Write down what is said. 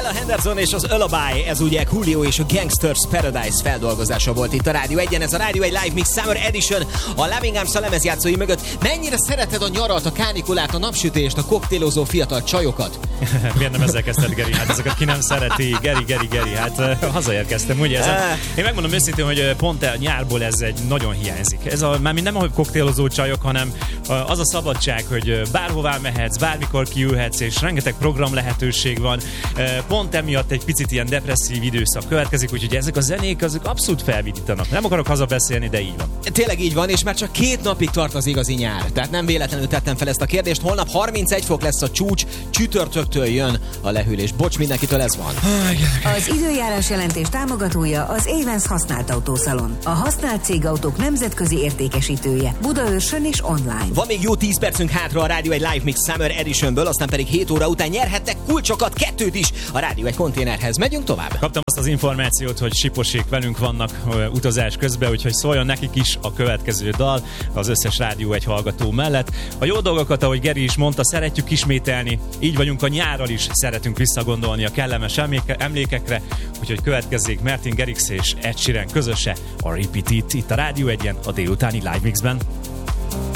Ella Henderson és az Lullaby, ez ugye Coolio és a Gangsters Paradise feldolgozása volt itt a Rádió 1-en. Ez a Rádió 1 Live Mix Summer Edition a Loving Arms a lemezjátszói mögött. Mennyire szereted a nyarat, a kánikulát, a napsütést, a koktélozó fiatal csajokat? Miért nem ezzel kezdted, Geri? Hát ezeket ki nem szereti. Geri. Hát hazaérkeztem, ugye? Én megmondom őszintén, hogy pont a nyárból ez egy nagyon hiányzik. Ez mármint nem a koktélozó csajok, hanem az a szabadság, hogy bárhová mehetsz, bármikor kiülhetsz, és rengeteg program lehetőség van. Pont emiatt egy picit ilyen depresszív időszak következik, úgyhogy ezek a zenék azok abszolút felvidítanak. Nem akarok hazabeszélni, de így van. Tényleg így van, és már csak 2 napig tart az igazi nyár. Tehát nem véletlenül tettem fel ezt a kérdést. Holnap 31 fok lesz a csúcs, csütörtöktől jön a lehűlés. Bocs, mindenkitől ez van. Az időjárás jelentés támogatója az Avens használt autószalon. A használt cégautók nemzetközi értékesítője. Budaörsön és online. Van még jó 10 percünk hátra a Rádió 1 Live Mix Summer Editionből, aztán pedig 7 óra után nyerhettek kulcsokat, 2 is a Rádió 1 konténerhez. Megyünk tovább. Kaptam azt az információt, hogy Siposék velünk vannak utazás közben, úgyhogy szóljon nekik is a következő dal az összes Rádió 1 hallgató mellett. A jó dolgokat, ahogy Geri is mondta, szeretjük ismételni. Így vagyunk a nyárral is, szeretünk visszagondolni a kellemes emlékekre, úgyhogy következzék Martin Garrix és Ed Sheeran közöse a Repeat It itt a Rádió 1-en a délutáni Live Mixben.